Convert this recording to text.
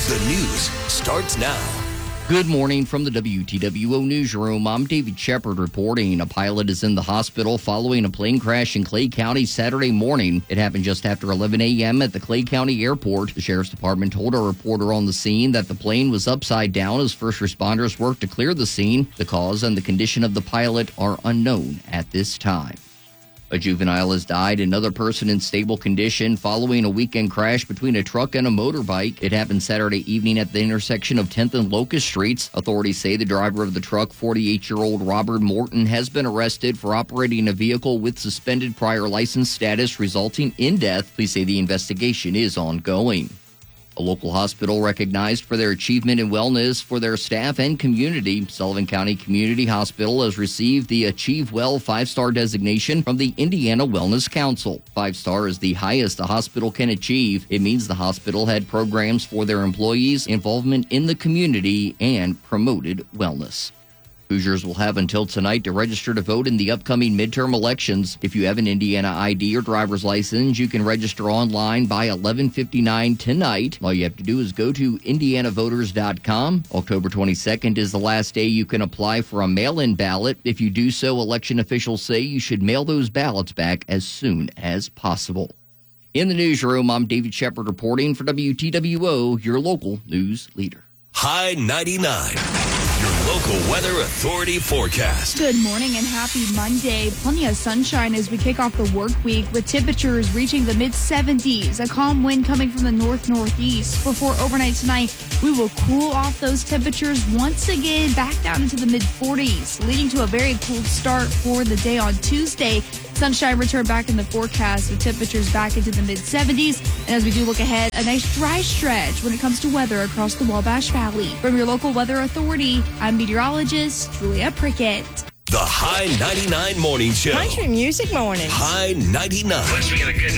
The news starts now. Good morning from the WTWO newsroom. I'm David Shepard reporting. A pilot is in the hospital following a plane crash in Clay County Saturday morning. It happened just after 11 a.m. at the Clay County Airport. The Sheriff's Department told a reporter on the scene that the plane was upside down as first responders worked to clear the scene. The cause and the condition of the pilot are unknown at this time. A juvenile has died, another person in stable condition following a weekend crash between a truck and a motorbike. It happened Saturday evening at the intersection of 10th and Locust Streets. Authorities say the driver of the truck, 48-year-old Robert Morton, has been arrested for operating a vehicle with suspended prior license status resulting in death. Police say the investigation is ongoing. A local hospital recognized for their achievement in wellness for their staff and community. Sullivan County Community Hospital has received the Achieve Well 5-star designation from the Indiana Wellness Council. 5-star is the highest a hospital can achieve. It means the hospital had programs for their employees, involvement in the community, and promoted wellness. Hoosiers will have until tonight to register to vote in the upcoming midterm elections. If you have an Indiana ID or driver's license, you can register online by 11:59 tonight. All you have to do is go to indianavoters.com. October 22nd is the last day you can apply for a mail-in ballot. If you do so, election officials say you should mail those ballots back as soon as possible. In the newsroom, I'm David Shepard reporting for WTWO, your local news leader. High 99. Your local weather authority forecast. Good morning and happy Monday. Plenty of sunshine as we kick off the work week with temperatures reaching the mid-70s. A calm wind coming from the north-northeast. Before overnight tonight, we will cool off those temperatures once again back down into the mid-40s, leading to a very cool start for the day on Tuesday. Sunshine return back in the forecast with temperatures back into the mid-70s. And as we do look ahead, a nice dry stretch when it comes to weather across the Wabash Valley. From your local weather authority, I'm meteorologist Julia Prickett. The High 99 Morning Show. Country Music Morning. High 99.